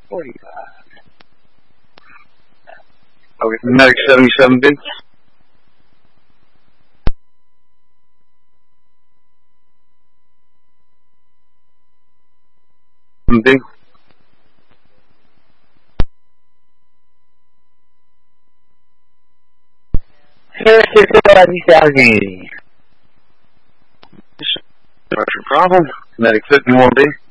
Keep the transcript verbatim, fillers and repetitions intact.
forty-five. Okay, Medic seventy-seven B. B. Here, six thousand. Pressure problem. Medic fifty-one B.